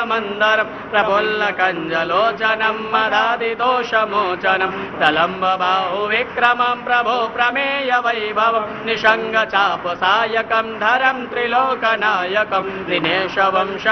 मन्दरं प्रफुल्लकञ्जलोचनं मदादिदोषमोचनं प्रलम्बबाहुविक्रमं प्रभो प्रमेय वैभवं निषङ्गचापसायकं धरं त्रिलोकनायकं दिनेशवंश